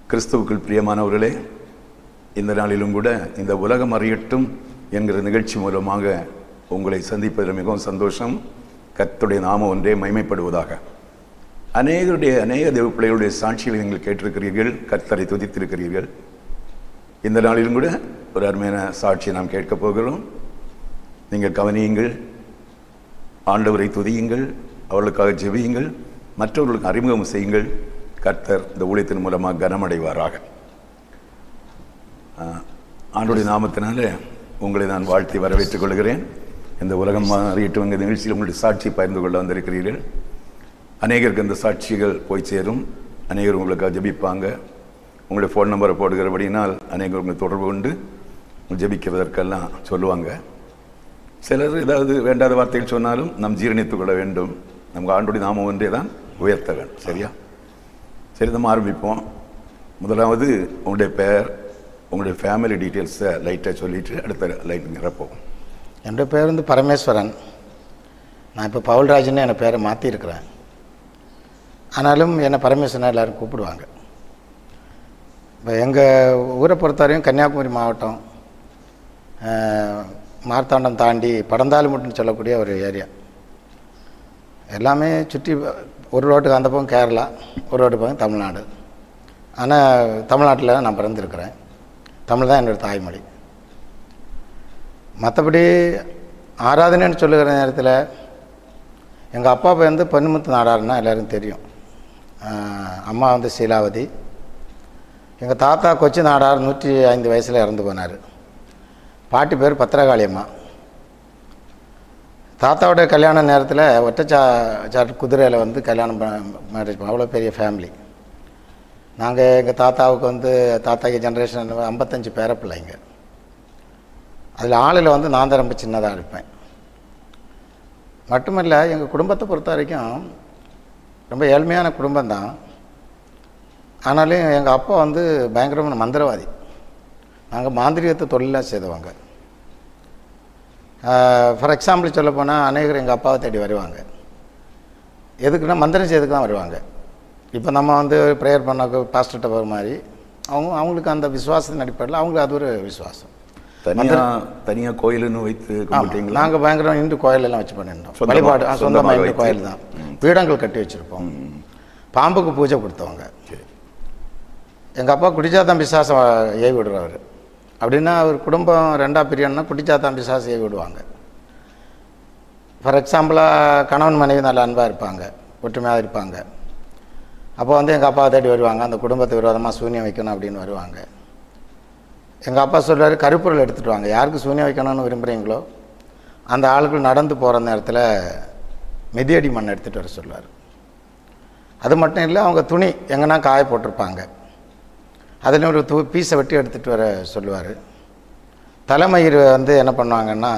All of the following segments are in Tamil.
கிறிஸ்துவுக்குள் பிரியமானவர்களே, இந்த நாளிலும் கூட இந்த உலகம் அறியட்டும் என்கிற நிகழ்ச்சி மூலமாக உங்களை சந்திப்பதில் மிகவும் சந்தோஷம். கர்த்தருடைய நாமம் ஒன்றே மகிமைப்படுவதாக. அநேக தேவ பிள்ளைகளுடைய சாட்சிகளை நீங்கள் கேட்டிருக்கிறீர்கள், கர்த்தரை துதித்திருக்கிறீர்கள். இந்த நாளிலும் கூட ஒரு அருமையான சாட்சியை நாம் கேட்கப் போகிறோம். நீங்கள் கவனியுங்கள், ஆண்டவரை துதியுங்கள், அவர்களுக்காக ஜெபியுங்கள், மற்றவர்களுக்கு அறிமுகம் செய்யுங்கள். கர்த்தர் இந்த ஊழியத்தின் மூலமாக கனமடைவாராக. ஆண்டவருடைய நாமத்தினால உங்களை நான் வாழ்த்தி வரவேற்றுக் கொள்கிறேன். இந்த உலகம் அறியட்டும் எங்கள் நிகழ்ச்சியில் உங்களுடைய சாட்சி பகிர்ந்து கொள்ள வந்திருக்கிறீர்கள். அநேகருக்கு இந்த சாட்சிகள் போய் சேரும். அநேகர் உங்களுக்காக ஜெபிப்பாங்க. உங்களுடைய ஃபோன் நம்பரை போடுகிறபடினால் அநேகர் உங்களை தொடர்பு கொண்டு ஜெபிக்கிறதற்கெல்லாம் சொல்லுவாங்க. சிலர் ஏதாவது வேண்டாத வார்த்தைகள் சொன்னாலும் நாம் ஜீரணித்துக் கொள்ள வேண்டும். நமக்கு ஆண்டோடைய நாமம் ஒன்றே தான் உயர்த்த வேண்டும். சரியா? சரி, நம்ம ஆரம்பிப்போம். முதலாவது உங்களுடைய பெயர், உங்களுடைய ஃபேமிலி டீட்டெயில்ஸை லைட்டாக சொல்லிவிட்டு அடுத்த லைட் நிரப்போம். என்னுடைய பேர் வந்து பரமேஸ்வரன். நான் இப்போ பவுல்ராஜ்னு என் பேரை மாற்றிருக்கிறேன். ஆனாலும் என்னை பரமேஸ்வரன் எல்லோரும் கூப்பிடுவாங்க. இப்போ எங்கள் ஊரை பொறுத்தவரையும் கன்னியாகுமரி மாவட்டம், மார்த்தாண்டம் தாண்டி படந்தாலுமுட்டுன்னு சொல்லக்கூடிய ஒரு ஏரியா. எல்லாமே சுற்றி ஒரு ரோட்டுக்கு அந்த பக்கம் கேரளா, ஒரு ரோட்டு பக்கம் தமிழ்நாடு. ஆனால் தமிழ்நாட்டில் நான் பிறந்திருக்கிறேன். தமிழ் தான் என்னோடய தாய்மொழி. மற்றபடி ஆராதனைன்னு சொல்லுகிற நேரத்தில் எங்கள் அப்பா வந்து பொன்முத்து நாடாருன்னா எல்லோரும் தெரியும். அம்மா வந்து சீலாவதி. எங்கள் தாத்தா கொச்சி நாடார் 105 வயசில் இறந்து போனார். பாட்டி பேர் பத்திரகாளியம்மா. தாத்தாவுடைய கல்யாண நேரத்தில் ஒற்றைச்சாட்டு குதிரையில் வந்து கல்யாணம் மேரேஜ் பண்ண, அவ்வளோ பெரிய ஃபேமிலி. நாங்கள் எங்கள் தாத்தாவுக்கு வந்து தாத்தாக்கு ஜென்ரேஷன் 55 பேர பிள்ளைங்க. அதில் ஆளில் வந்து நான் தான் ரொம்ப சின்னதாக இருப்பேன். மட்டுமில்லை, எங்கள் குடும்பத்தை பொறுத்த வரைக்கும் ரொம்ப ஏழ்மையான குடும்பம்தான். ஆனாலும் எங்கள் அப்பா வந்து பயங்கரமான மந்திரவாதி. நாங்கள் மாந்திரிகத்தை தொழிலாக செய்தவங்க. ஃபார் எக்ஸாம்பிள் சொல்ல போனால் அநேகர் எங்கள் அப்பாவை தேடி வருவாங்க. எதுக்குன்னா மந்திரம் செய்யறதுக்கு தான் வருவாங்க. இப்போ நம்ம வந்து ப்ரேயர் பண்ண பாஸ்டர்கிட்ட போகிற மாதிரி அவங்களுக்கு அந்த விசுவாசத்தின் அடிப்படையில் அவங்களுக்கு அது ஒரு விசுவாசம். தனியாக கோயிலுன்னு வைத்து நாங்கள் பயங்கரம் இந்து கோயிலெல்லாம் வச்சு பண்ணியிருந்தோம். வழிபாடு சொந்தமாக இந்து கோயில் தான். பீடங்கள் கட்டி வச்சுருப்போம். பாம்புக்கு பூஜை கொடுத்தவங்க. எங்கள் அப்பா குடிச்சாதான் பிசாசம் ஏவி விடுறவர். அப்படின்னா அவர் குடும்பம் 2ஆக பிரியன்னா குடிச்சாதான் பிசாசு ஏவி விடுவாங்க. ஃபார் எக்ஸாம்பிளாக கணவன் மனைவி நல்ல அன்பாக இருப்பாங்க, ஒற்றுமையாக இருப்பாங்க. அப்போ வந்து எங்கள் அப்பாவை தேடி வருவாங்க. அந்த குடும்பத்தை விரோதமாக சூன்யம் வைக்கணும் அப்படின்னு வருவாங்க. எங்கள் அப்பா சொல்கிறார், கருப்பொருள் எடுத்துகிட்டு வாங்க. யாருக்கு சூன்யம் வைக்கணும்னு விரும்புகிறீங்களோ அந்த ஆளுகள் நடந்து போகிற நேரத்தில் மிதியடி மண் எடுத்துகிட்டு வர சொல்லுவார். அது மட்டும் இல்லை, அவங்க துணி எங்கன்னா காய போட்டிருப்பாங்க, அதில் ஒரு பீஸை வெட்டி எடுத்துகிட்டு வர சொல்லுவார். தலைமயிர் வந்து என்ன பண்ணுவாங்கன்னா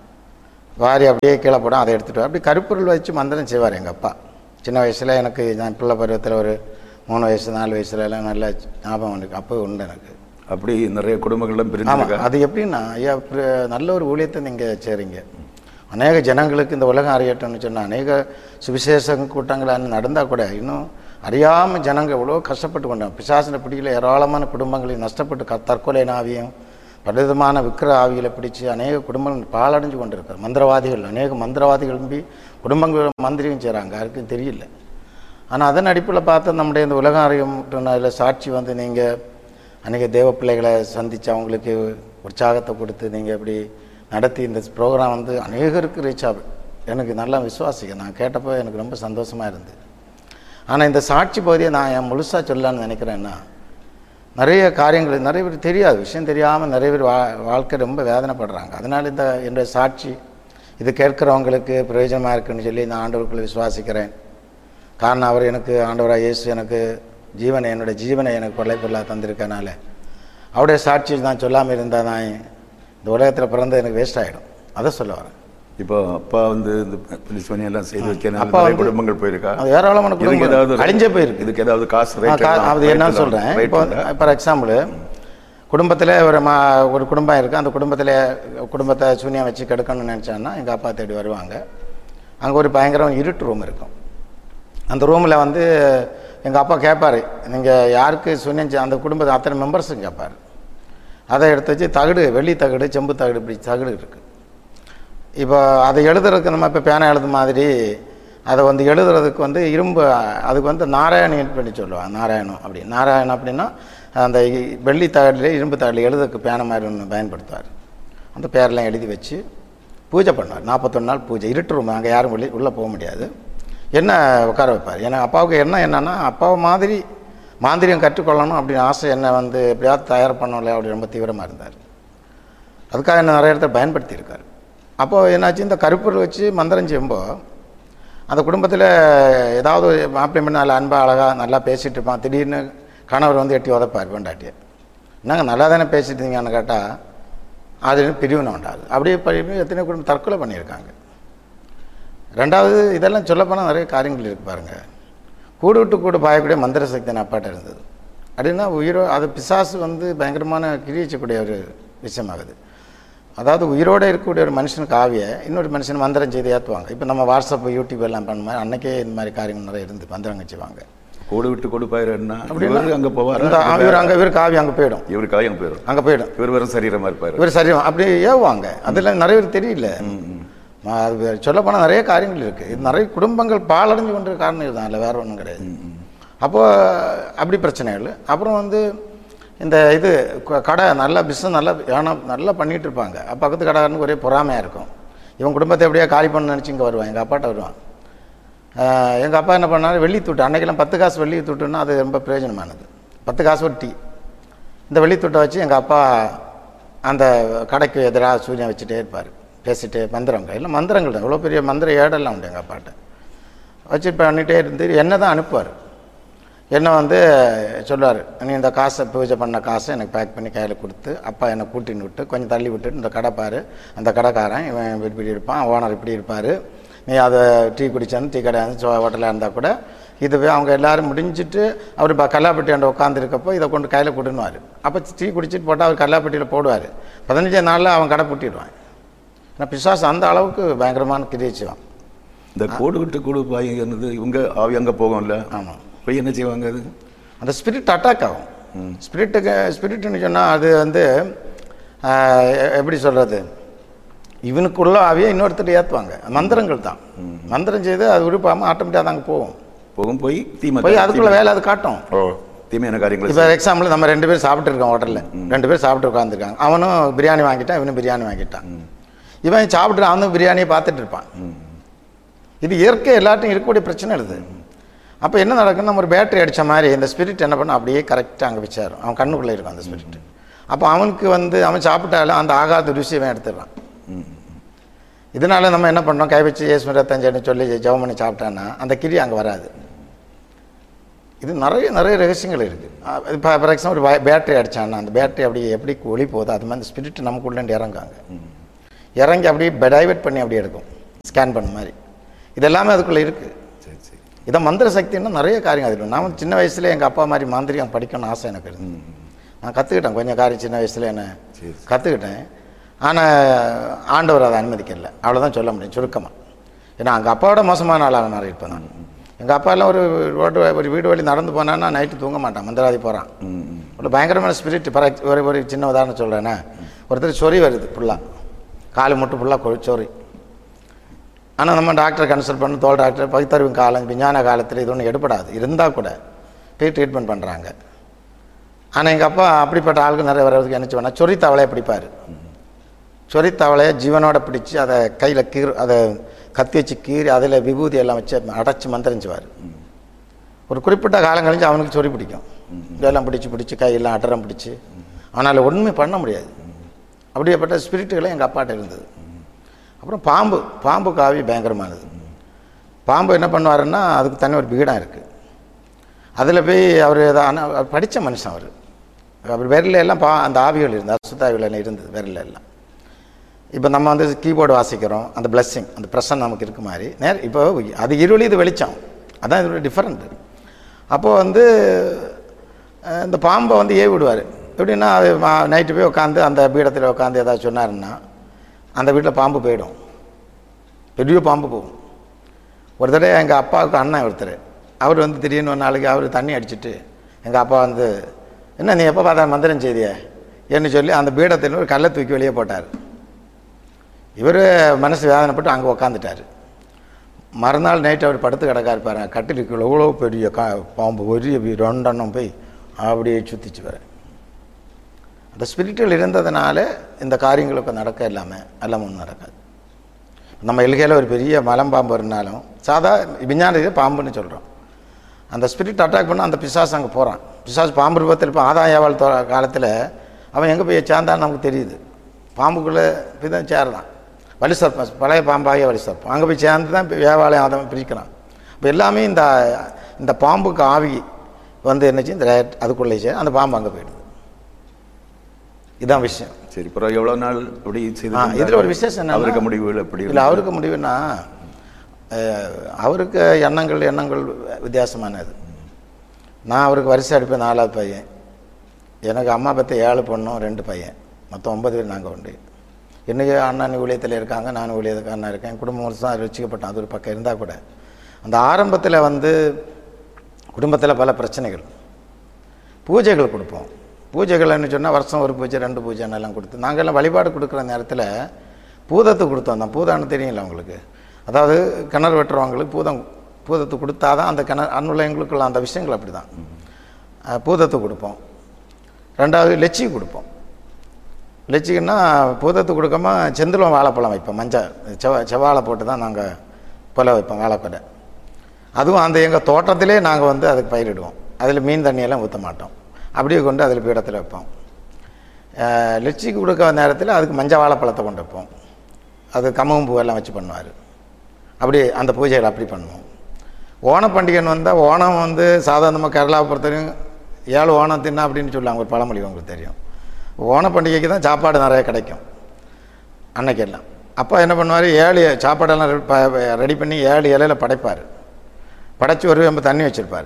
வாரி அப்படியே கீழே போடும், அதை எடுத்துகிட்டு வர. அப்படி கருப்பொருள் வச்சு மந்திரம் செய்வார் எங்கள் அப்பா. சின்ன வயசில் எனக்கு நான் பிள்ளை பருவத்தில் ஒரு 3 வயசு 4 வயசுலலாம் நல்ல ஞாபகம் இருக்குது. அப்போ உண்டு எனக்கு. அப்படி நிறைய குடும்பங்களும் பிரிஞ்சாங்க. அது எப்படின்னா, ஐயா நல்ல ஒரு ஊழியத்தை நீங்கள் செய்கிறீங்க. அநேக ஜனங்களுக்கு இந்த உலகம் அறியட்டும்னு சொன்னால் அநேக சுவிசேஷ கூட்டங்கள் நடந்தால் கூட இன்னும் அறியாமல் ஜனங்கள் எவ்வளோ கஷ்டப்பட்டு கொண்டாங்க. பிசாசின பிடிக்கல ஏராளமான குடும்பங்களில் நஷ்டப்பட்டு தற்கொலை ஆவியும் பலவிதமான விக்கிர ஆவிகளை பிடிச்சி அநேக குடும்பங்கள் பாலடைஞ்சு கொண்டு இருக்கார். மந்திரவாதிகள், அநேக மந்திரவாதிகள் நம்பி குடும்பங்கள் மந்திரியும் செய்கிறாங்க, யாருக்கும் தெரியல. ஆனால் அதன் அடிப்படையில் பார்த்து நம்முடைய இந்த உலகம் அறியும் அதில் சாட்சி வந்து நீங்கள் அநேக தேவ பிள்ளைகளை சந்தித்து அவங்களுக்கு உற்சாகத்தை கொடுத்து நீங்கள் இப்படி நடத்தி இந்த ப்ரோக்ராம் வந்து அநேகருக்கு ரீச் ஆகும். எனக்கு நல்லா விசுவாசிக்க நான் கேட்டப்போ எனக்கு ரொம்ப சந்தோஷமாக இருந்தது. ஆனால் இந்த சாட்சி பகுதியை நான் என் முழுசாக சொல்லலான்னு நினைக்கிறேன்னா, நிறைய காரியங்கள் நிறைய பேர் தெரியாது, விஷயம் தெரியாமல் நிறைய பேர் வாழ்க்கை ரொம்ப வேதனைப்படுறாங்க. அதனால் இந்த என்னுடைய சாட்சி இது கேட்குறவங்களுக்கு பிரயோஜனமாக இருக்குன்னு சொல்லி நான் ஆண்டவருக்குள்ளே விசுவாசிக்கிறேன். காரணம் அவர் எனக்கு ஆண்டவராக இயேசு எனக்கு என்னுடைய ஜீவனை எனக்கு கொள்ளை பொருளாக தந்திருக்கனால அவருடைய சாட்சி நான் சொல்லாமல் இருந்தால் நான் இந்த உலகத்தில் பிறந்த எனக்கு வேஸ்ட் ஆகிடும். அதை சொல்ல வரேன். இப்போ அப்பா வந்து இந்த எல்லாம் செய்து வைக்க குடும்பங்கள் போயிருக்கா, ஏராளமான குடும்பங்கள் அழிஞ்சே போயிருக்கு. இதுக்கு ஏதாவது காசு அது என்னன்னு சொல்கிறேன். இப்போ ஃபார் எக்ஸாம்பிள் குடும்பத்தில் ஒரு குடும்பம் இருக்குது. அந்த குடும்பத்தை சூன்யம் வச்சு கெடுக்கணும்னு நினச்சாங்கன்னா எங்கள் அப்பா தேடி வருவாங்க. அங்கே ஒரு பயங்கரம் இருட்டு ரூம் இருக்கும். அந்த ரூமில் வந்து எங்கள் அப்பா கேட்பார், நீங்கள் யாருக்கு சொன்னீங்க அந்த குடும்பத்தை அத்தனை மெம்பர்ஸும் கேட்பார். அதை எடுத்து வச்சு தகடு, வெள்ளி தகடு, செம்பு தகடு, இப்படி தகடு இருக்குது. இப்போ அதை எழுதுறதுக்கு நம்ம இப்போ பேனா எழுது மாதிரி அதை வந்து எழுதுறதுக்கு வந்து இரும்பு, அதுக்கு வந்து நாராயணன் பண்ணி சொல்லுவாங்க. நாராயணம் அப்படி, நாராயணம் அப்படின்னா அந்த வெள்ளி தகடில் இரும்பு தகடில் எழுதுறதுக்கு பேனை மாதிரி ஒன்று பயன்படுத்துவார். அந்த பேரெல்லாம் எழுதி வச்சு பூஜை பண்ணுவார். 41 நாள் பூஜை. இருட்டு ரூம், அங்கே யாரும் உள்ளே போக முடியாது. என்ன உட்கார வைப்பார். ஏன்னா அப்பாவுக்கு என்னன்னா அப்பாவை மாதிரி மாந்திரியம் கற்றுக்கொள்ளணும் அப்படின்னு ஆசை. என்னை வந்து எப்படியாவது தயார் பண்ணல அப்படி ரொம்ப தீவிரமாக இருந்தார். அதுக்காக என்ன நிறைய இடத்துல பயன்படுத்தியிருக்கார். அப்போது என்னாச்சு, இந்த கருப்பொருள் வச்சு மந்திரம் செய்யும்போது அந்த குடும்பத்தில் ஏதாவது மாப்பிள்ளை பண்ணி நல்லா அன்பாக அழகாக நல்லா பேசிகிட்டு இருப்பான். திடீர்னு கணவர் வந்து எட்டி உதப்பார் பொண்டாட்டியை. என்னங்க நல்லா தானே பேசிட்டு இருந்தீங்கன்னு கேட்டால் அது பிரிவினை உண்டாது. அப்படியே எத்தனை குடும்பம் தற்கொலை பண்ணியிருக்காங்க. ரெண்டாவது, இதெல்லாம் சொல்லப்போனால் நிறைய காரியங்கள் இருக்கு பாருங்கள். கூடு விட்டு கூடு பாயக்கூடிய மந்திர சக்தி அப்பாட்ட இருந்தது. அப்படின்னா உயிரோ அது பிசாசு வந்து பயங்கரமான கிரியச்சக்கூடிய ஒரு விஷயமாகுது. அதாவது உயிரோடு இருக்கக்கூடிய ஒரு மனுஷனுக்கு ஆவியை இன்னொரு மனுஷன் மந்திரம் செய்து ஏற்றுவாங்க. இப்போ நம்ம வாட்ஸ்அப், யூடியூப் எல்லாம் பண்ண மாதிரி அன்றைக்கே இந்த மாதிரி காரியங்கள் நிறைய இருந்து மந்திரங்க செய்வாங்க. கூடு விட்டு கூடு பாயிரன்னா அப்படின்னா அங்கே போவார். இவர் காவி அங்கே போயிடும், இவர் காவி அங்கே போயிடும், அங்கே போயிடும். இவர் வெறும் சரீரமாக இருப்பார். இவர் சரீரம் அப்படியே ஏவுவாங்க. அதெல்லாம் நிறைய பேர் தெரியல. அது சொல்லப்போனால் நிறைய காரியங்கள் இருக்குது. இது நிறைய குடும்பங்கள் பாலடைஞ்சு கொண்டு காரணம் இதுதான், இல்லை வேறு ஒன்றும் கிடையாது. அப்போது அப்படி பிரச்சனைகள். அப்புறம் வந்து இந்த இது கடை நல்லா பிஸ்னஸ் நல்லா பண்ணிகிட்டு இருப்பாங்க. பக்கத்து கடைக்காரனுக்கு ஒரே பொறாமையாக இருக்கும். இவன் குடும்பத்தை எப்படியா காலி பண்ண நினச்சி இங்கே வருவான். எங்கள் அப்பாட்ட வருவான். எங்கள் அப்பா என்ன பண்ணாரு, வெள்ளி தூட்டு. அன்றைக்கெல்லாம் 10 காசு வெள்ளி தூட்டுன்னா அது ரொம்ப பிரயோஜனமானது. 10 காசு ஒரு டீ. இந்த வெள்ளி தூட்டை வச்சு எங்கள் அப்பா அந்த கடைக்கு எதிராக சூரியன் வச்சுட்டே இருப்பார், பேசிட்டு மந்திரங்கள் இல்லை மந்திரங்கள் தான், இவ்வளோ பெரிய மந்திர ஏடெல்லாம் உண்டு எங்கள் அப்பாட்ட. வச்சு பண்ணிகிட்டே இருந்து என்ன தான் அனுப்புவார். என்னை வந்து சொல்லுவார், நீ இந்த காசை பூஜை பண்ண காசை எனக்கு பேக் பண்ணி கையில் கொடுத்து அப்பா என்னை கூட்டின்னு விட்டு கொஞ்சம் தள்ளி விட்டுட்டு இந்த கடை பாரு, அந்த கடைக்காரன் இவன் இப்படி இருப்பான், ஓனர் இப்படி இருப்பார், நீ அதை டீ குடிச்சாந்து டீ கடை ஹோட்டலாக இருந்தால் கூட இதுவே அவங்க எல்லோரும் முடிஞ்சிட்டு அவர் கல்லாப்பட்டி அண்ட உட்காந்துருக்கப்போ இதை கொண்டு கையில் கொடுன்னுவார். அப்போ டீ குடிச்சிட்டு போட்டால் அவர் கல்லாப்பட்டியில் போடுவார். 15 நாளில் அவன் கடை பூட்டிடுவான். ஏன்னா பிசாசு அந்த அளவுக்கு பயங்கரமான கிரியச்சுவான். இந்த கூடு விட்டு கூடு பாய்ங்கிறது இவங்க ஆவி அங்கே போகும்ல. ஆமாம். போய் என்ன செய்வாங்க, அது அந்த ஸ்பிரிட் அட்டாக் ஆகும். ஸ்பிரிட்டுன்னு சொன்னால் அது வந்து எப்படி சொல்கிறது, இவனுக்குள்ள ஆவியை இன்னொருத்தர் ஏற்றுவாங்க. மந்திரங்கள் தான். மந்திரம் செய்து அது விருப்பாமல் ஆட்டோமேட்டிக்காக தாங்க போகும். போய் அதுக்குள்ளே வேலை அது காட்டும். தீமையான காரியங்கள். இப்போ எக்ஸாம்பிள் நம்ம 2 பேர் சாப்பிட்டு இருக்கோம் ஹோட்டலில், 2 பேர் சாப்பிட்டு உட்காந்துருக்காங்க. அவனும் பிரியாணி வாங்கிட்டான், இவனும் பிரியாணி வாங்கிட்டான். இவன் சாப்பிட்டு அவனும் பிரியாணியை பார்த்துட்டு இருப்பான். இது இயற்கை எல்லாத்தையும் இருக்கக்கூடிய பிரச்சனை எழுது. அப்போ என்ன நடக்குன்னு, நம்ம ஒரு பேட்டரி அடித்த மாதிரி இந்த ஸ்பிரிட் என்ன பண்ண அப்படியே கரெக்டாக அங்கே வச்சாரும். அவன் கண்ணுக்குள்ளே இருக்கும் அந்த ஸ்பிரிட். அப்போ அவனுக்கு வந்து அவன் சாப்பிட்டாலும் அந்த ஆகாத ருசியை எடுத்துடுறான். இதனால நம்ம என்ன பண்ணோம், கை வச்சு ஏசுமி ரத்தஞ்சன்னு சொல்லி ஜெபம் பண்ணி சாப்பிட்டான்னா அந்த கிரி அங்கே வராது. இது நிறைய ரகசியங்கள் இருக்குது. இப்போ ஃபார் எக்ஸாம்பிள் ஒரு பேட்டரி அடித்தான்னா அந்த பேட்டரி அப்படி எப்படி ஒளி போகுது அது மாதிரி ஸ்பிரிட் நமக்குள்ளேண்டு இறங்கி அப்படியே டைவெர்ட் பண்ணி அப்படியே எடுக்கும், ஸ்கேன் பண்ண மாதிரி. இது எல்லாமே அதுக்குள்ளே இருக்குது. இதை மந்திர சக்தின்னா நிறைய காரியம் அது. நான் சின்ன வயசுல எங்கள் அப்பா மாதிரி மாந்திரிகம் படிக்கணும்னு ஆசை எனக்கு இருந்து. நான் கற்றுக்கிட்டேன் கொஞ்சம் காரியம் சின்ன வயசில் என்ன கற்றுக்கிட்டேன். ஆனால் ஆண்டவர் அதை அனுமதிக்கல, அவ்வளோதான் சொல்ல முடியும் சுருக்கமாக. ஏன்னா எங்கள் அப்பாவோட மோசமான ஆளாக மாறி இருப்பேன் நான். எங்கள் அப்பாலாம் ஒரு வீடு வழி நடந்து போனான்னா நைட்டு தூங்க மாட்டான், மந்திராதி போகிறான். ஒரு பயங்கரமான ஸ்பிரிட். ஒரு சின்ன உதாரணம் சொல்கிறேன்னா, ஒருத்தர் சொறி வருது ஃபுல்லாக, காலு மட்டும் ஃபுல்லாக சொறி. ஆனால் நம்ம டாக்டரை கன்சல்ட் பண்ணி தோல் டாக்டர் பகுத்தறிவு காலம் விஞ்ஞான காலத்தில் இது ஒன்றும் எடுப்படாது, இருந்தால் கூட ட்ரீட்மெண்ட் பண்ணுறாங்க. ஆனால் எங்கள் அப்பா அப்படிப்பட்ட ஆளுக்கு நிறைய வர்றதுக்கு என்ன செய்வானா, சொறி தவளையை பிடிப்பார். சொறி தவளையை ஜீவனோட பிடிச்சி அதை கையில் அதை கத்தி வச்சு கீறி அதில் விபூதி எல்லாம் வச்சு அடைச்சி மந்திரிச்சுவார். ஒரு குறிப்பிட்ட காலம் கழிஞ்சு அவனுக்கு சொறி பிடிக்கும். இதெல்லாம் பிடிச்சி கையெல்லாம் அடரம் பிடிச்சி அவனால் ஒன்றுமே பண்ண முடியாது. அப்படியேப்பட்ட ஸ்பிரிட்டுகளே எங்கள் அப்பாட்ட இருந்தது. அப்புறம் பாம்பு காவி பயங்கரமானது. பாம்பு என்ன பண்ணுவாருன்னா அதுக்கு தனி ஒரு பீடம் இருக்குது. அதில் போய் அவர் படித்த மனுஷன் அவர் விரல எல்லாம் அந்த ஆவிகள் இருந்தது, அசுத்தாவிகள் எல்லாம் இருந்தது விரல எல்லாம். இப்போ நம்ம வந்து கீபோர்டு வாசிக்கிறோம், அந்த பிளஸ்ஸிங் அந்த ப்ரெஷன் நமக்கு இருக்கு மாதிரி இப்போ அது இருளி இது வெளிச்சம், அதான் இதோட டிஃப்ரெண்ட்டு. அப்போது வந்து இந்த பாம்பை வந்து ஏவி விடுவார். எப்படின்னா அது நைட்டு போய் உட்காந்து அந்த பீடத்தில் உட்காந்து ஏதாவது சொன்னாருன்னா அந்த வீட்டில் பாம்பு போயிடும், பெரிய பாம்பு போகும். ஒரு தடவை எங்கள் அப்பாவுக்கு அண்ணன் ஒருத்தர் அவர் வந்து திடீர்னு ஒரு நாளைக்கு அவர் தண்ணி அடிச்சுட்டு எங்கள் அப்பா வந்து என்ன நீ எப்போ பார்த்தா மந்திரம் செய்தியே என்று சொல்லி அந்த பீடத்தில் ஒரு கல்லை தூக்கி வெளியே போட்டார். இவர் மனசு வேதனைப்பட்டு அங்கே உக்காந்துட்டார். மறுநாள் நைட்டு அவர் படுத்து கிடக்கா இருப்பார். கட்டிலுக்கு எவ்வளோ பெரிய பாம்பு ஒரு 2 எண்ணம் போய் அப்படியே சுற்றிச்சு வர. அந்த ஸ்பிரிட்டில் இருந்ததுனால இந்த காரியங்களுக்கு நடக்க எல்லாம் ஒன்றும் நடக்காது. நம்ம எல்கையில் ஒரு பெரிய மலம்பாம்பு இருந்தாலும் சாதா விஞ்ஞான பாம்புன்னு சொல்கிறோம். அந்த ஸ்பிரிட் அட்டாக் பண்ண அந்த பிசாசு அங்கே போகிறான். பிசாசு பாம்பு ரூபத்தில் இப்போ ஆதாயாவால் காலத்தில் அவன் எங்கே போய் சேர்ந்தான்னு நமக்கு தெரியுது. பாம்புக்குள்ளே போய் தான் சேரதான். வலிசர்ப்பம் பழைய பாம்பாகிய வலிசர்ப்பம் அங்கே போய் சேர்ந்து தான் வேவாலயம் அதை பிரிக்கிறான். இப்போ எல்லாமே இந்த பாம்புக்கு ஆவி வந்து என்னச்சு இந்த அதுக்குள்ளே அந்த பாம்பு அங்கே போயிடுது. இதுதான் விஷயம். சரி, அப்புறம் எவ்வளோ நாள் அப்படி செய்து இதில் ஒரு விசேஷம் என்ன அவருக்கு முடிவுகள் எப்படி இல்லை அவருக்கு முடிவுன்னா அவருக்கு எண்ணங்கள் வித்தியாசமானது. நான் அவருக்கு வரிசை அடிப்பேன் 4வது பையன். எனக்கு அம்மா பற்றி 7 பொண்ணும் 2 பையன், மொத்தம் 9 பேர் நாங்கள் உண்டு. இன்றைக்கி அண்ணன் ஊழியத்தில் இருக்காங்க, நான் ஊழியக்காரனாக இருக்கேன். குடும்பம் வருஷம் ரசிக்கப்பட்டேன். அது ஒரு பக்கம் இருந்தால் கூட அந்த ஆரம்பத்தில் வந்து குடும்பத்தில் பல பிரச்சனைகள். பூஜைகள் கொடுப்போம். பூஜைகள்னு சொன்னால் வருஷம் ஒரு பூஜை 2 பூஜைன்னெல்லாம் கொடுத்து நாங்கள்லாம் வழிபாடு கொடுக்குற நேரத்தில் பூதத்தை கொடுத்தோம் தான். பூதான்னு தெரியல அவங்களுக்கு. அதாவது கிணறு வெட்டுறவங்களுக்கு பூதத்தை கொடுத்தா தான் அந்த அன்னுள்ளவங்களுக்குள்ள அந்த விஷயங்கள் அப்படி தான். பூதத்தை கொடுப்போம். 2வது லெச்சி கொடுப்போம். லெச்சிக்குன்னா பூதத்தை கொடுக்காம செந்திலம் வாழைப்பழம் வைப்போம். மஞ்சள் செவ்வாழை போட்டு தான் நாங்கள் கொலை வைப்போம், வாழைப்பழை. அதுவும் அந்த எங்கள் தோட்டத்திலே நாங்கள் வந்து அதுக்கு பயிரிடுவோம். அதில் மீன் தண்ணியெல்லாம் ஊற்ற மாட்டோம். அப்படியே கொண்டு அதில் பீடத்தில் வைப்போம். லெச்சிக்கு கொடுக்க நேரத்தில் அதுக்கு மஞ்சள் வாழைப்பழத்தை கொண்டு வைப்போம். அது கம்பம் பூவெல்லாம் வச்சு பண்ணுவார். அப்படியே அந்த பூஜைகள் அப்படி பண்ணுவோம். ஓணம் பண்டிகைன்னு வந்தால் ஓணம் வந்து சாதாரணமாக கேரளாவை பொறுத்தவரையும் 7 ஓணம் தின்னா அப்படின்னு சொல்லுவாங்க. ஒரு பழமொழி உங்களுக்கு தெரியும். ஓண பண்டிகைக்கு தான் சாப்பாடு நிறைய கிடைக்கும் அன்னைக்கெல்லாம். அப்போ என்ன பண்ணுவார், 7 சாப்பாடெல்லாம் ரெடி பண்ணி 7 இலையில் படைப்பார். படைச்சி ஒரு வெம்பு தண்ணி வச்சுருப்பார்.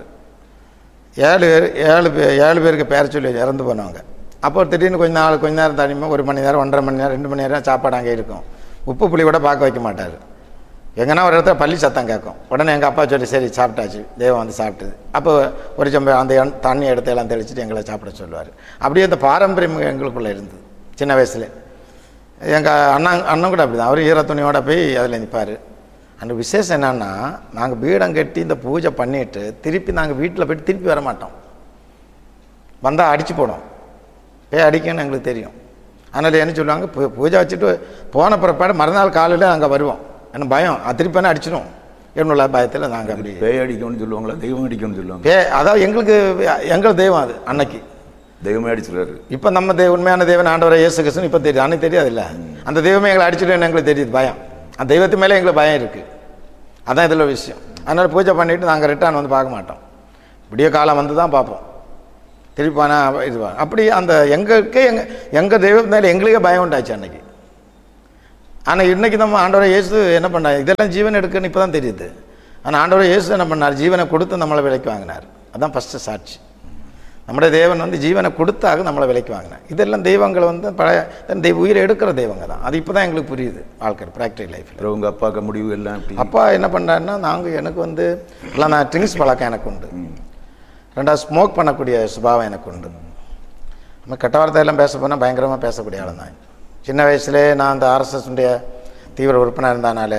7 பேருக்கு பேர சொல்லி இறந்து போனவங்க. அப்போ திடீர்னு கொஞ்ச நேரம் தனியுமா 1 மணி நேரம் 1.5 மணி நேரம் 2 மணி நேரம் சாப்பாடு அங்கே இருக்கும். உப்பு புளி கூட பார்க்க வைக்க மாட்டார். எங்கன்னா ஒரு இடத்துல பள்ளி சத்தம் கேட்கும். உடனே எங்கள் அப்பா சொல்லி சரி சாப்பிட்டாச்சு, தெய்வம் வந்து சாப்பிட்டுது. அப்போ ஒரு சம்பு அந்த தண்ணி எடுத்து எல்லாம் தெளிச்சுட்டு எங்களை சாப்பிட சொல்லுவார். அப்படியே அந்த பாரம்பரியம் எங்களுக்குள்ளே இருந்தது சின்ன வயசில். எங்கள் அண்ணன் கூட அப்படி தான். அவர் ஈர துணியோட போய் அதில் நிற்பார். அந்த விசேஷம் என்னன்னா, நாங்கள் பீடம் கட்டி இந்த பூஜை பண்ணிவிட்டு திருப்பி நாங்கள் வீட்டில் போய்ட்டு திருப்பி வர மாட்டோம். வந்தால் அடித்து போடும். அடிக்கணும்னு எங்களுக்கு தெரியும். அதனால் என்ன சொல்லுவாங்க, பூஜை வச்சுட்டு போன பிறப்பாடு மறுநாள் காலையில் நாங்கள் வருவோம். என்ன பயம், திருப்பினா அடிச்சிடும் என்னுள்ள பயத்தில் நாங்கள் அப்படி பேய் அடிக்கணும்னு சொல்லுவாங்களா, தெய்வம் அடிக்கணும்னு சொல்லுவாங்க. அதாவது எங்கள் தெய்வம் அது அன்னைக்கு தெய்வமே அடிச்சிருவாரு. இப்போ நம்ம உண்மையான தெய்வன் ஆண்டவரை இயேசு கிறிஸ்துன்னு இப்போ தெரியுது. அன்னைக்கு தெரியாது இல்லை. அந்த தெய்வமே எங்களை அடிச்சிடுன்னு எங்களுக்கு தெரியுது. பயம், அந்த தெய்வத்து மேலே எங்களுக்கு பயம் இருக்குது. அதான் இதில் விஷயம். அதனால் பூஜை பண்ணிவிட்டு நாங்கள் ரிட்டர்ன் வந்து பார்க்க மாட்டோம். விடிய காலம் வந்து தான் பார்ப்போம். திருப்பானா இதுவா அப்படி அந்த எங்கள் தெய்வத்து மேலே எங்களுக்கே பயம் உண்டாச்சு அன்னைக்கு. ஆனால் இன்றைக்கி நம்ம ஆண்டவரை இயேசு என்ன பண்ணார், இதெல்லாம் ஜீவன் எடுக்குன்னு இப்போ தான் தெரியுது. ஆனால் ஆண்டவரை இயேசு என்ன பண்ணார், ஜீவனை கொடுத்து நம்மளை விலைக்கு வாங்கினார். அதுதான் ஃபஸ்ட்டு சாட்சி. நம்முடைய தேவன் வந்து ஜீவனை கொடுத்தாக நம்மளை விலைக்கு வாங்கினார். இதெல்லாம் தெய்வங்கள் வந்து பழைய உயிரை எடுக்கிற தெய்வங்க தான். அது இப்போ தான் எங்களுக்கு புரியுது வாழ்க்கை ப்ராக்டிகல் லைஃப்பில். உங்கள் அப்பாவுக்கு முடிவு எல்லாம் அப்பா என்ன பண்ணாருன்னா, எனக்கு வந்து எல்லாம் நான் ட்ரிங்க்ஸ் பழக்கம் எனக்கு உண்டு. 2வது ஸ்மோக் பண்ணக்கூடிய சுபாவம் எனக்கு உண்டு. நம்ம கெட்ட வார்த்தையெல்லாம் பேச போனால் பயங்கரமாக பேசக்கூடிய ஆள் தான். சின்ன வயசுலே நான் அந்த ஆர்எஸ்எஸ்னுடைய தீவிர உறுப்பினர் இருந்தனால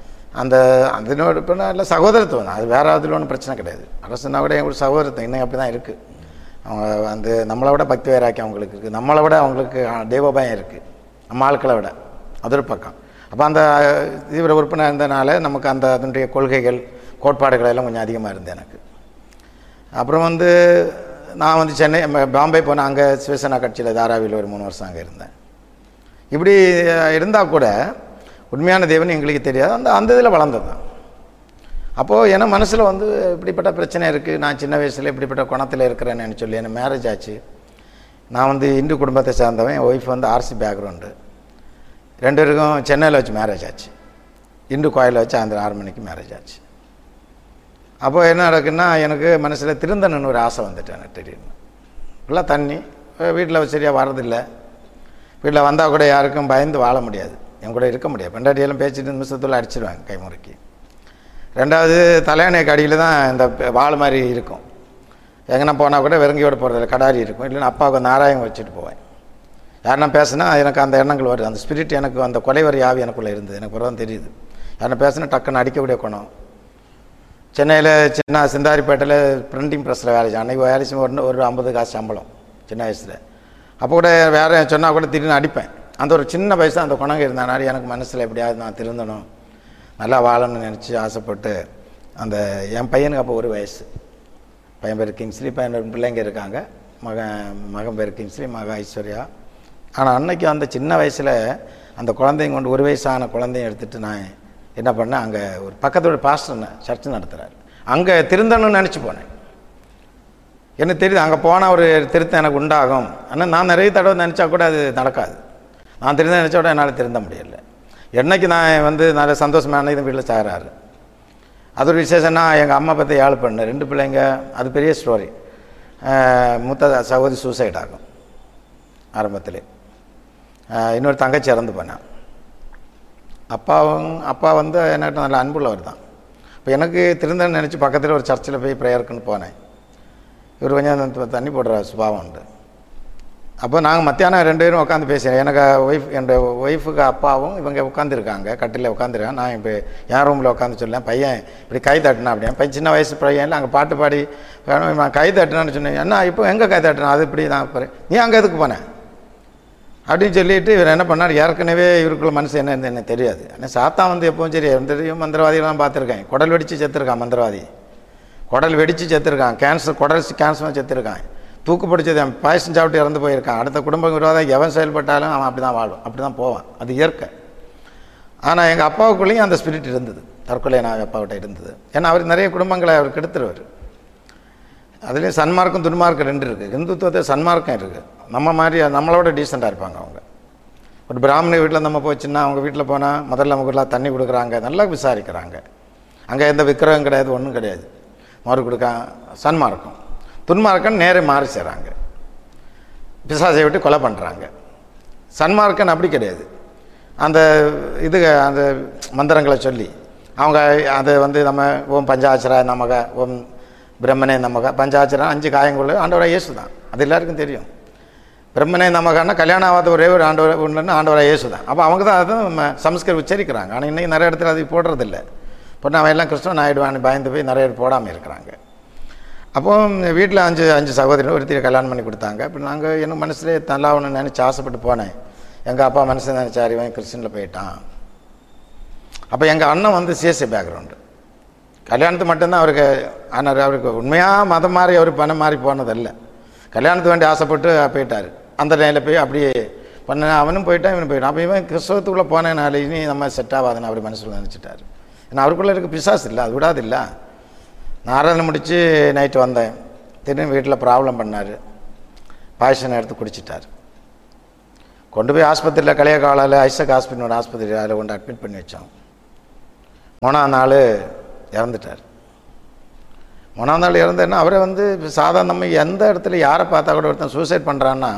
அதனோட உறுப்பினர் இல்லை சகோதரத்துவம் தான். அது வேறு அதில் ஒன்றும் பிரச்சனை கிடையாது. அரசுனா விட எங்களுக்கு சகோதரத்துவம் இன்னும் அப்படி தான் இருக்குது. அவங்க நம்மளை விட பக்தி வேறாக்கி அவங்களுக்கு இருக்குது. நம்மளை விட அவங்களுக்கு தெய்வபயம் இருக்குது, நம்ம ஆட்களை விட. அது ஒரு பக்கம். அப்போ அந்த தீவிர உறுப்பினர் இருந்தனால நமக்கு அதனுடைய கொள்கைகள் கோட்பாடுகள் எல்லாம் கொஞ்சம் அதிகமாக இருந்தது எனக்கு. அப்புறம் வந்து நான் வந்து சென்னை பாம்பே போனேன். அங்கே சிவசேனா கட்சியில் தாராவியில் ஒரு 3 வருஷம் அங்கே இருந்தேன். இப்படி இருந்தால் கூட உண்மையான தேவன் எங்களுக்கு தெரியாது. அந்த இதில் வளர்ந்தது தான். அப்போது என் மனசில் வந்து இப்படிப்பட்ட பிரச்சனை இருக்குது, நான் சின்ன வயசில் இப்படிப்பட்ட குணத்தில் இருக்கிறேன்னு சொல்லி எனக்கு மேரேஜ் ஆச்சு. நான் வந்து இந்து குடும்பத்தை சேர்ந்தவன். என் ஒய்ஃப் வந்து ஆர்சி பேக்ரவுண்டு. 2 பேருக்கும் சென்னையில் வச்சு மேரேஜ் ஆச்சு. இந்து கோயிலில் வச்சு சாயந்தரம் 6 மணிக்கு மேரேஜ் ஆச்சு. அப்போ என்ன நடக்குன்னா, எனக்கு மனசில் திருந்தணுன்னு ஒரு ஆசை வந்துட்டு எனக்கு திடீர்னு. ஃபுல்லாக தண்ணி, வீட்டில் சரியாக வர்றதில்லை. வீட்டில் வந்தால் கூட யாருக்கும் பயந்து வாழ முடியாது, என் கூட இருக்க முடியாது. பெண்டாட்டியெல்லாம் பேசிட்டு நிமிஷத்தில் அடிச்சிடுவாங்க கைமுறைக்கு. ரெண்டாவது தலையணைக்கு அடியில் தான் இந்த வாள் மாதிரி இருக்கும். எங்கன்னா போனால் கூட வெறுங்கியோட போகிறதில்ல, கடாரி இருக்கும். இல்லைன்னா அப்பாவுக்கு நாராயம் வச்சுட்டு போவேன். யாருன்னா பேசுனா எனக்கு அந்த எண்ணங்கள் வருது. அந்த ஸ்பிரிட் எனக்கு அந்த கொலைவரி ஆவி எனக்குள்ளே இருந்தது. எனக்கு பிறகு தான் தெரியுது. யாருன்னா பேசுனா டக்குன்னு அடிக்கக்கூடிய குணம். சென்னையில் சின்ன சிந்தாரிப்பேட்டையில் பிரிண்டிங் ப்ரெஸ்ஸில் வேலை செய்யும். அன்றைக்கி வேலை செய்யும் ஒரு 50 காசு சம்பளம் சின்ன வயசில். அப்போ கூட வேறு சொன்னால் கூட திடீர்னு அடிப்பேன். அந்த ஒரு சின்ன வயசு அந்த குணங்க இருந்தானாடி எனக்கு மனசில் எப்படியாவது நான் திருந்தணும், நல்லா வாழணும்னு நினச்சி ஆசைப்பட்டு அந்த என் பையனுக்கு அப்போ 1 வயசு. பையன் பேர் கிங்ஸ்லி, பையன் பிள்ளைங்க இருக்காங்க. மகன் பேர் கிங்ஸ்லி, மக ஐஸ்வர்யா. ஆனால் அன்னைக்கு அந்த சின்ன வயசில் அந்த குழந்தைங்க கொண்டு 1 வயசான குழந்தையும் எடுத்துகிட்டு நான் என்ன பண்ணேன், அங்கே ஒரு பக்கத்தோட பாஸ்டர் சர்ச்சு நடத்துகிறார், அங்கே திருந்தணும்னு நினச்சி போனேன். எனக்கு தெரியுது அங்கே போனால் ஒரு திருத்தம் எனக்கு உண்டாகும். ஆனால் நான் நிறைய தடவை நினச்சா கூட அது நடக்காது. நான் திருந்த நினச்சா கூட என்னால் திருந்த முடியலை. என்னைக்கு நான் நல்ல சந்தோஷமான இது வீட்டில் சாகிறாரு. அது ஒரு விசேஷம்னா எங்கள் அம்மா பற்றி 7 பெண்ணு 2 பிள்ளைங்க. அது பெரிய ஸ்டோரி. மூத்த சகோதரி சூசைட் ஆகும் ஆரம்பத்தில். இன்னொரு தங்கச்சி இறந்து போனேன். அப்பா என்கிட்ட நல்ல அன்புள்ளவர் தான். இப்போ எனக்கு திருந்தன்னு நினச்சி பக்கத்தில் ஒரு சர்ச்சில் போய் ப்ரேயருக்குன்னு போனேன். இவர் கொஞ்சம் தண்ணி போடுற சுபாவம் உண்டு. அப்போ நாங்கள் மத்தியானம் 2 பேரும் உட்காந்து பேசுகிறேன். எனக்கு என்னோடய ஒய்ஃபுக்கு அப்பாவும் இவங்க உட்காந்துருக்காங்க, கட்டில் உட்காந்துருக்காங்க. நான் இப்போ என் ரூமில் உட்காந்து சொல்லேன், பையன் இப்படி கை தட்டினா அப்படியே. பையன் சின்ன வயசு பையன் இல்லை, அங்கே பாட்டு பாடி நான் கை தட்டினான்னு சொன்னேன். என்ன இப்போ எங்கே கை தட்டினா, அது இப்படி தான் போகிறேன், நீ அங்கே எதுக்கு போனேன் அப்படின்னு சொல்லிட்டு இவர் என்ன பண்ணார், ஏற்கனவே இவருக்குள்ள மனசு என்ன எனக்கு தெரியாது. ஆனால் சாத்தா எப்பவும் சரி தெரியும், மந்திரவாதிகளாம் பார்த்துருக்கேன். குடல் வெடித்து செத்துருக்கான் மந்திரவாதி, குடல் வெடித்து செத்துருக்கான். குடல் கேன்சர் செத்துருக்கான். தூக்குப்பிடிச்சது பாயசம் சாப்பிட்டு இறந்து போயிருக்கான். அடுத்த குடும்ப விரோதம் எவன் செயல்பட்டாலும் அவன் அப்படி தான் வாழும், அப்படி தான் போவான். அது இயற்கை. ஆனால் எங்கள் அப்பாவுக்குள்ளேயும் அந்த ஸ்பிரிட் இருந்தது, தற்கொலை நான் அப்பாவிட்ட இருந்தது. ஏன்னா அவர் நிறைய குடும்பங்களை அவர் கெடுத்துருவார். அதுலேயும் சன்மார்க்கம் துன்மார்க்கம் 2 இருக்குது. இந்துத்துவத்தை சன்மார்க்கம் இருக்குது. நம்ம மாதிரி நம்மளோட டீசெண்டாக இருப்பாங்க அவங்க. ஒரு பிராமண வீட்டில் நம்ம போச்சுன்னா அவங்க வீட்டில் போனால் முதல்ல நமக்குலாம் தண்ணி கொடுக்குறாங்க, நல்லா விசாரிக்கிறாங்க. அங்கே எந்த விக்கிரகம் கிடையாது, ஒன்றும் கிடையாது. மறு கொடுக்க சன்மார்க்கம். துன்மார்க்கம் நேரே மாறி செய்கிறாங்க, பிசாசை விட்டு கொலை பண்ணுறாங்க. சன்மார்க்கன் அப்படி கிடையாது. அந்த அந்த மந்திரங்களை சொல்லி அவங்க அதை நம்ம ஓம் பஞ்சாட்சரா நமக, ஓம் பிரம்மனே நமக. பஞ்சாட்சரம் 5 காயங்குள்ள ஆண்டவராக இயேசு தான், அது எல்லாருக்கும் தெரியும். பிரம்மனே நமகன்னா கல்யாணம் ஆகாத ஒரே ஒரு ஆண்டவர் ஒன்றுன்னு ஆண்டவராக இயேசு தான். அப்போ அவங்க தான் அதை சமஸ்கிருதம் உச்சரிக்கிறாங்க. ஆனால் இன்றைக்கி நிறைய இடத்துல அது போடுறதில்லை. இப்போ அவன் எல்லாம் கிறிஸ்தவன் ஆகிடுவான்னு பயந்து போய் நிறைய பேர் போடாமல் இருக்கிறாங்க. அப்போது வீட்டில் 5 சகோதரர்கள் ஒருத்தர் கல்யாணம் பண்ணி கொடுத்தாங்க. இப்போ நாங்கள் எனக்கு மனசுலேயே நல்லா ஒன்று நினச்சி ஆசைப்பட்டு போனேன். எங்கள் அப்பா மனசு நினச்சார் இவன் கிறிஸ்டினில் போயிட்டான். அப்போ எங்கள் அண்ணன் சிஎஸ்சி பேக்ரவுண்டு, கல்யாணத்துக்கு மட்டும்தான் அவருக்கு. ஆனால் அவருக்கு உண்மையாக மதம் மாறி அவர் பணம் மாறி போனதில்லை. கல்யாணத்துக்கு வேண்டி ஆசைப்பட்டு போயிட்டார். அந்த நிலையில் போய் அப்படியே பண்ண அவனும் போயிட்டான், இவனும் போயிட்டான். அப்போ இவன் கிறிஸ்தவத்துக்குள்ளே போனேனால இனி நம்ம செட் ஆகாதுன்னு அவர் மனசில் நினச்சிட்டார். ஏன்னா அவருக்குள்ளே இருக்க பிசாசு இல்லை, அது விடாது இல்லை. நான் ஆராதனை முடித்து நைட்டு வந்தேன். திடீர்னு வீட்டில் ப்ராப்ளம் பண்ணார். பாய்சன் எடுத்து குடிச்சிட்டார். கொண்டு போய் ஆஸ்பத்திரியில் கலையகாலில் ஐசக் ஹாஸ்பிட்டல் ஆஸ்பத்திரி அதில் கொண்டு அட்மிட் பண்ணி வச்சோம். 3ஆம் நாள் இறந்துட்டார். 3ஆம் நாள் இறந்தேன்னா அவரை சாதாரண நம்ம எந்த இடத்துல யாரை பார்த்தா கூட ஒருத்தன் சூசைட் பண்ணுறான்னா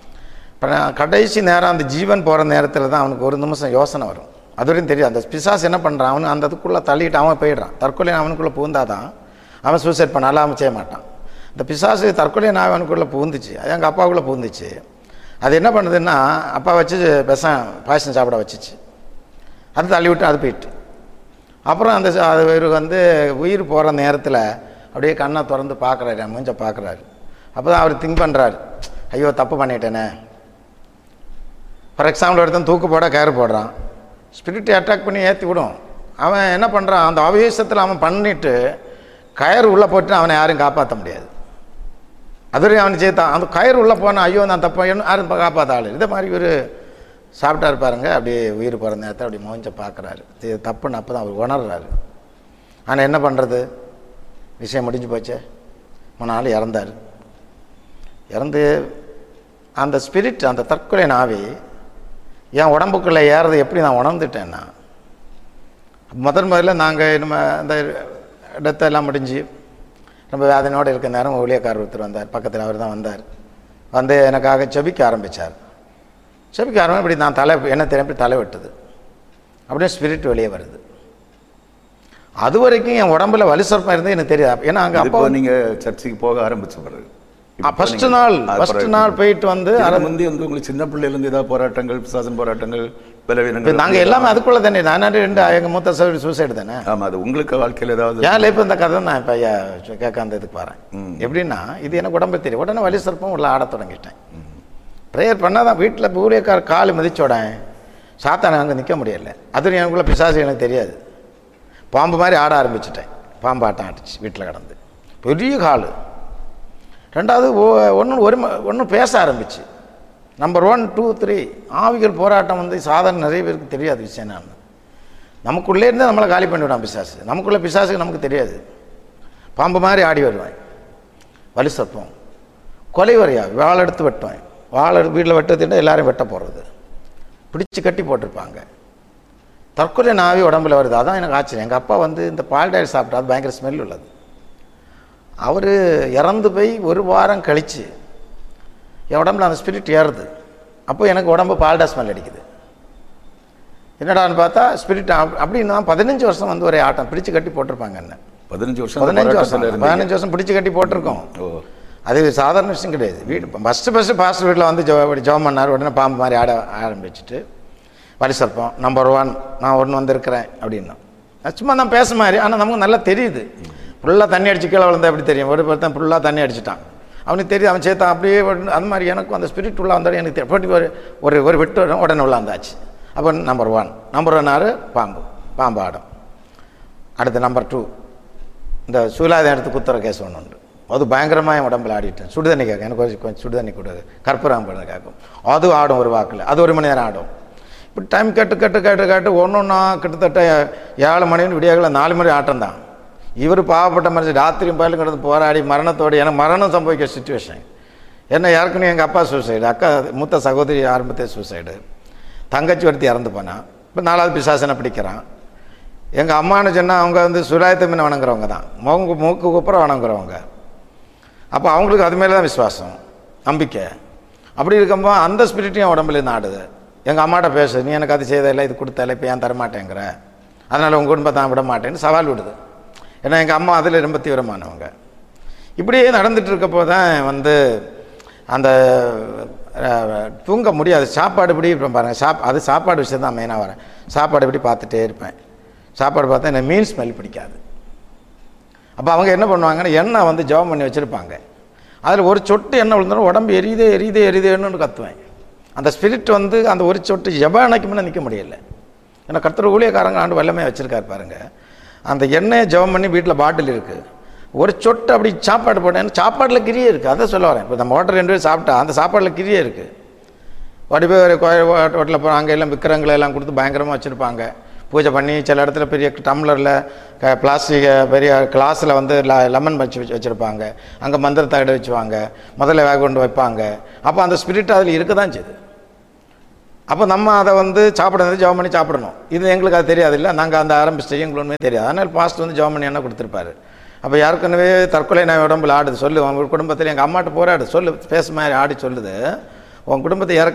கடைசி நேரம் அந்த ஜீவன் போகிற நேரத்தில் தான் அவனுக்கு 1 நிமிஷம் யோசனை வரும். அது வரையும் தெரியும். அந்த பிசாசு என்ன பண்ணுறான், அவனு அந்த இதுக்குள்ளே தள்ளிட்டு அவன் போயிடுறான். தற்கொலை அவனுக்குள்ளே பூந்தாதான் அவன் சூசைட் பண்ணாலும் அவன் செய்ய மாட்டான். இந்த பிசாசு தற்கொலை அவனுக்குள்ளே பூந்துச்சு, அது எங்கள் அப்பாவுக்குள்ளே பூந்துச்சு. அது என்ன பண்ணுதுன்னா அப்பா வச்சு பாயசம் சாப்பிட வச்சிச்சு. அது தள்ளி விட்டு அது போயிட்டு அப்புறம் அந்த இவருக்கு உயிர் போகிற நேரத்தில் அப்படியே கண்ணை திறந்து பார்க்குறாரு, மூஞ்ச பார்க்குறாரு. அப்போ தான் அவர் திங்க் பண்ணுறாரு, ஐயோ தப்பு பண்ணிட்டேனே. ஃபார் எக்ஸாம்பிள் ஒருத்தன் தூக்கு போட கயிறு போடுறான், ஸ்பிரிட்டை அட்டாக் பண்ணி ஏற்றி விடும். அவன் என்ன பண்ணுறான், அந்த ஆவேசத்தில் அவன் பண்ணிவிட்டு கயிறு உள்ளே போட்டு அவனை யாரும் காப்பாற்ற முடியாது. அதுவரையும் அவனை சேர்த்தான். அந்த கயிறு உள்ளே போனால் ஐயோ நான் தப்பு யாரும் காப்பாற்ற ஆள். இதே மாதிரி ஒரு சாப்பிட்டா இருப்பாருங்க. அப்படியே உயிர் போகிற நேரத்தை அப்படி மோஞ்ச பார்க்குறாரு, தப்புன்னு அப்போ தான் அவர் உணர்றாரு. ஆனால் என்ன பண்ணுறது, விஷயம் முடிஞ்சு போச்சே. 3 நாள் இறந்தார். இறந்து அந்த ஸ்பிரிட் அந்த தற்கொலை நாவி என் உடம்புக்குள்ளே ஏறது எப்படி நான் உணர்ந்துட்டேன்னா, முதல்ல நாங்கள் நம்ம அந்த இடத்தெல்லாம் முடிஞ்சு ரொம்ப வேதனையோடு இருக்க நேரம் ஊழியக்காரர் ஒருத்தர் வந்தார். பக்கத்தில் அவர் தான் வந்தார். எனக்காக செபிக்க ஆரம்பித்தார். செபிக்க ஆரம்பிச்சு இப்படி நான் என்ன திரும்பி தலை வெட்டுது. அப்படியே ஸ்பிரிட் வெளியே வருது. அது வரைக்கும் என் உடம்புல வலி சர்ப்பம் இருந்தது எனக்கு தெரியாது. ஏன்னா அங்கே அப்போ நீங்கள் சர்ச்சைக்கு போக ஆரம்பிச்ச பிறகு ஃபஸ்ட்டு நாள் போயிட்டு வந்து முந்தி வந்து உங்களுக்கு சின்ன பிள்ளையிலேருந்து ஏதாவது போராட்டங்கள், பிசாசன் போராட்டங்கள், பலவீனங்கள்? நாங்கள் எல்லாமே அதுக்குள்ளே தானே. நான் எங்கள் மூத்த சகோதரி சூசைடு தானே. ஆமாம், அது உங்களுக்கு வாழ்க்கையில் ஏதாவது? ஏன் இப்போ இந்த கதை நான் இப்போ ஐயா கேட்க அந்த இதுக்கு வரேன். எப்படின்னா இது எனக்கு உடம்பு தெரியும். உடனே வலி சர்ப்பம் உள்ள ஆட தொடங்கிட்டேன். ப்ரேயர் பண்ணால் தான் வீட்டில் ஊழியக்கார கால் மிதிச்சோடேன் சாத்தான அங்கே நிற்க முடியலை. அது எனக்குள்ள பிசாசு எனக்கு தெரியாது. பாம்பு மாதிரி ஆட ஆரம்பிச்சிட்டேன். பாம்பு ஆட்டம் ஆடிச்சு வீட்டில் கிடந்து. பெரிய கால். ரெண்டாவது ஒன்று பேச ஆரம்பிச்சு. நம்பர் 1, 2, 3 ஆவிகள் போராட்டம் வந்து சாதாரண நிறைய பேருக்கு தெரியாது விஷயம். நான் நமக்குள்ளே இருந்தால் நம்மளை காலி பண்ணிவிடான் பிசாசு. நமக்குள்ளே பிசாசுக்கு நமக்கு தெரியாது. பாம்பு மாதிரி ஆடி வருவேன். வலி சர்ப்பம். கொலை வரையா வாழை எடுத்து வெட்டுவேன். வாழை வீட்டில் வெட்டத்திட்ட எல்லாரையும் வெட்ட போடுறது. பிடிச்சி கட்டி போட்டிருப்பாங்க. தற்கொலை நாவி உடம்புல வருது. அதான் எனக்கு ஆச்சரியம். எங்கள் அப்பா வந்து இந்த பால்டாயில் சாப்பிட்டா அது பயங்கர ஸ்மெல் உள்ளது. அவர் இறந்து போய் 1 வாரம் கழித்து என் உடம்புல அந்த ஸ்பிரிட் ஏறுது. அப்போ எனக்கு உடம்பு பால்டா ஸ்மெல் அடிக்குது. என்னடான்னு பார்த்தா ஸ்பிரிட் அப்படின்னு தான் 15 வருஷம் வந்து ஒரே ஆட்டம் பிடிச்சி கட்டி போட்டிருப்பாங்க. என்ன 15 வருஷம் பிடிச்சி கட்டி போட்டிருக்கோம். அது சாதாரண விஷயம் கிடையாது. ஃபஸ்ட்டு பாஸ்டர் வீட்டில் வந்து ஜெபம் பண்ணார். உடனே பாம்பு மாதிரி ஆட ஆரம்பிச்சுட்டு வலி சர்ப்பம் நம்பர் 1 நான் ஒன்று வந்திருக்கிறேன் அப்படின்னா சும்மா நான் பேச மாதிரி. ஆனால் நமக்கு நல்லா தெரியுது. ஃபுல்லாக தண்ணி அடிச்சு கீழே விழுந்தா எப்படி தெரியும்? ஒரு பொருத்தன் ஃபுல்லாக தண்ணி அடிச்சுட்டான். அவனுக்கு தெரியுது. அவன் சேர்த்தான் அப்படியே. அந்த மாதிரி எனக்கும் அந்த ஸ்பிரிட் உள்ள வந்தாலும் எனக்கு தெரியும். ஒரு விட்டு உடனே உள்ள வந்தாச்சு. அப்போ நம்பர் 1 ஆறு பாம்பு ஆடும். அடுத்து நம்பர் 2 இந்த சூலாயுதம் எடுத்து குத்துற கேஸ் ஒன்று உண்டு. அது பயங்கரமாக என் உடம்புல ஆடிட்டேன். சுடுதண்ணி கேட்கும். எனக்கு கொஞ்சம் சுடுதண்ணி கொடு, கற்பூரம் பண்ண கேட்கும். அது ஆடும் ஒரு வாக்கில். அது 1 மணி நேரம் ஆடும். இப்படி டைம் கேட்டு ஒன்றா கிட்டத்தட்ட 7 மணி விடியாகல 4 மணி ஆட்டம் தான். இவர் பாவப்பட்ட மாதிரி ராத்திரியும் பயிலும் கிடந்து போராடி மரணத்தோடு எனக்கு மரணம் சம்பவிக்கிற சுச்சுவேஷன். என்ன ஏற்கனவே எங்கள் அப்பா சூசைடு, அக்கா மூத்த சகோதரி ஆரம்பத்தே சூசைடு, தங்கச்சி ஒருத்தி இறந்து போனான். இப்போ 4வது பிசாசனை பிடிக்கிறான். எங்கள் அம்மானு சொன்னால் அவங்க வந்து சுலாயத்தை மீன் வணங்குறவங்க தான். மூக்கு குப்புறம் வணங்குறவங்க. அப்போ அவங்களுக்கு அது மேலே தான் விசுவாசம், நம்பிக்கை. அப்படி இருக்கும்போது அந்த ஸ்பிரிட்டையும் உடம்புலேருந்து ஆடுது. எங்கள் அம்மாட்ட பேசு, நீ எனக்கு அது செய்ததில்லை, இது கொடுத்தல, இப்போ ஏன் தரமாட்டேங்கிற, அதனால் உங்கள் குடும்பத்தை நான் விட மாட்டேன்னு சவால் விடுது. ஏன்னா எங்கள் அம்மா அதில் ரொம்ப தீவிரமானவங்க. இப்படியே நடந்துட்டு இருக்கப்போ தான் வந்து அந்த தூங்க முடியாது. சாப்பாடு இப்படி பாருங்கள். அது சாப்பாடு விஷயம் தான் மெயினாக வரேன். சாப்பாடு இப்படி பார்த்துட்டே இருப்பேன். சாப்பாடு பார்த்தா எனக்கு மீன் ஸ்மெல் பிடிக்காது. அப்போ அவங்க என்ன பண்ணுவாங்கன்னா எண்ணெய் வந்து ஜெபம் பண்ணி வச்சுருப்பாங்க. அதில் ஒரு சொட்டு எண்ணெய் விழுந்தாலும் உடம்பு எரியுதேன்னு கத்துவேன். அந்த ஸ்பிரிட் வந்து அந்த ஒரு சொட்டு ஜெபம் அணைக்கு முன்னே நிற்க முடியல. ஏன்னா கர்த்தர் ஊழியக்காரங்க ஆண்டு வல்லமே வச்சுருக்காரு பாருங்கள். அந்த எண்ணெயை ஜெபம் பண்ணி வீட்டில் பாட்டில் இருக்குது. ஒரு சொட்டு அப்படி சாப்பாடு போட்டேன். சாப்பாட்டில் கிரியே இருக்குது. அதை சொல்ல வரேன். இப்போ நம்ம ஹோட்டல் 2 பேர் சாப்பிட்டா அந்த சாப்பாட்டில் கிரியே இருக்குது. வடி போய் ஒரு ஹோட்டலில் போகிறோம். அங்கே எல்லாம் விற்கிறவங்களை எல்லாம் கொடுத்து பயங்கரமாக வச்சுருப்பாங்க. பூஜை பண்ணி சில இடத்துல பெரிய டம்ளரில் பிளாஸ்டிக் பெரிய கிளாஸில் வந்து லெமன் வச்சுருப்பாங்க. அங்கே மந்திரத்தை இட வச்சுவாங்க. முதல்ல வேக கொண்டு வைப்பாங்க. அப்போ அந்த ஸ்பிரிட் அதில் இருக்க தான் செய்யுது. அப்போ நம்ம அதை வந்து சாப்பிட்றது ஜெபம் பண்ணி சாப்பிடணும். இது எங்களுக்கு அது தெரியாது. இல்லை நாங்கள் அந்த ஆரம்பிச்சு எங்களுக்கு ஒன்றுமே தெரியாது. அதனால் பாஸ்ட் வந்து ஜெபம் பண்ணி என்ன கொடுத்துருப்பாரு. அப்போ யாருக்குனவே தற்கொலை நான் உடம்புல ஆடுது சொல்லு. உங்கள் குடும்பத்தில் எங்கள் அம்மாட்ட போராடு சொல்லு, பேச மாதிரி ஆடி சொல்லுது. உன் குடும்பத்தை